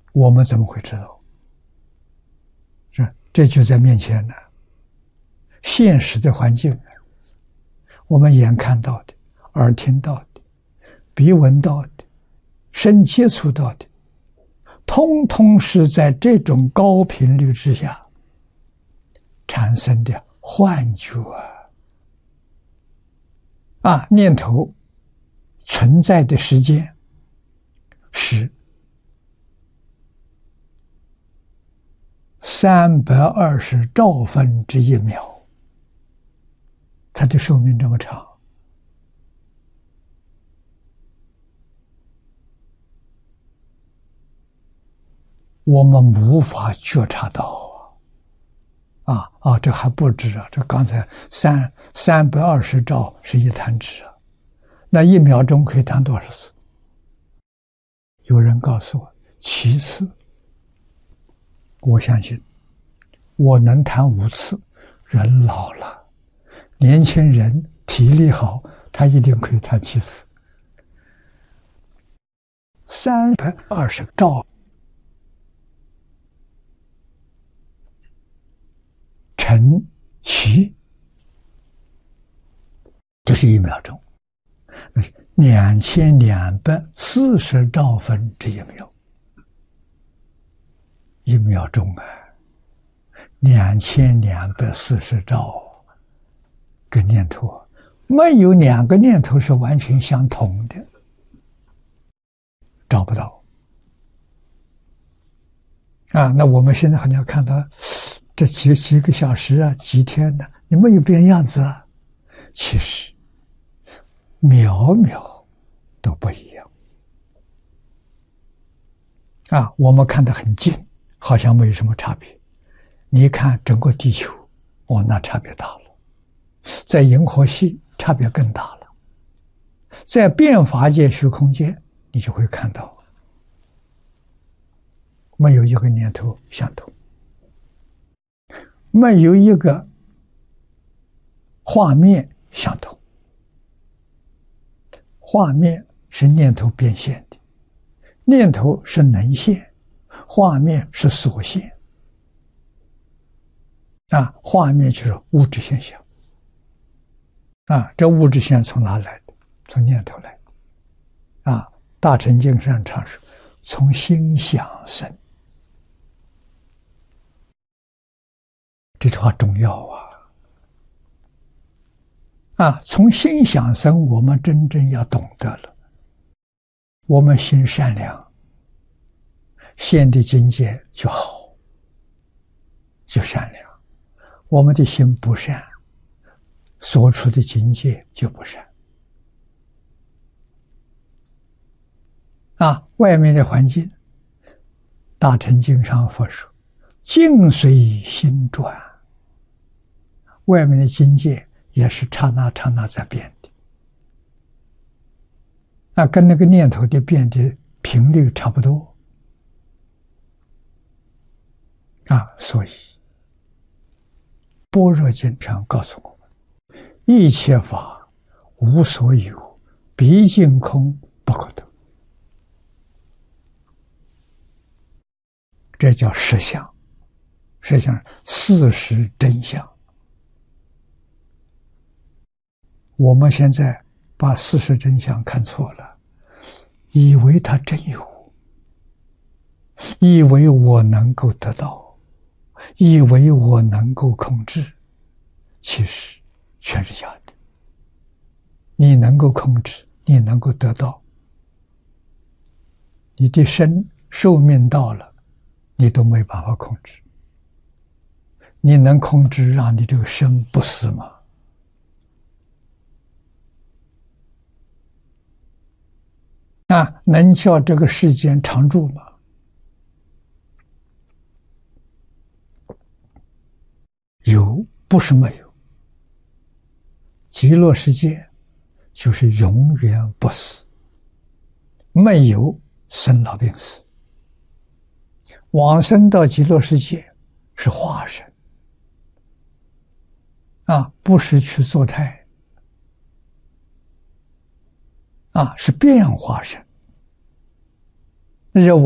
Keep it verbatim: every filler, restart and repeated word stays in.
我们怎么会知道？是，这就在面前呢。现实的环境，我们眼看到的、耳听到的、鼻闻到的、身接触到的，通通是在这种高频率之下产生的幻觉啊！啊，念头存在的时间是三百二十兆分之一秒。它的寿命这么长，我们无法觉察到啊！啊啊，这还不止啊！这刚才三三百二十兆是一弹指啊，那一秒钟可以弹多少次？有人告诉我七次，我相信我能弹五次。人老了。年轻人体力好，他一定可以弹七次。三百二十兆乘七，就是一秒钟，那是两千两百四十兆分之一秒。一秒钟啊，两千两百四十兆。个念头，没有两个念头是完全相同的，找不到啊！那我们现在好像看到这几几个小时啊，几天呢，你没有变样子啊，其实秒秒都不一样啊！我们看得很近，好像没有什么差别。你看整个地球，哦，那差别大了。在银河系差别更大了，在变法界虚空间，你就会看到没有一个念头相同，没有一个画面相同。画面是念头变现的，念头是能现，画面是所现啊，画面就是物质现象。啊，这物质现从哪来的？从念头来的。啊，大乘经上常说，从心想生。这句话重要啊！啊，从心想生，我们真正要懂得了。我们心善良，现的境界就好，就善良；我们的心不善，所处的境界就不善啊！外面的环境，大乘经上佛说，境随心转，外面的境界也是刹那刹那在变的，那跟那个念头的变的频率差不多啊！所以般若经上告诉我，一切法无所有，毕竟空不可得。这叫实相，实相事实真相。我们现在把事实真相看错了，以为它真有，以为我能够得到，以为我能够控制，其实全是假的。你能够控制，你能够得到，你的生寿命到了，你都没办法控制。你能控制让你这个生不死吗？啊，能叫这个世间常住吗？有，不是没有。极乐世界就是永远不死，没有生老病死。往生到极乐世界是化身啊，不是去做态啊，是变化身。那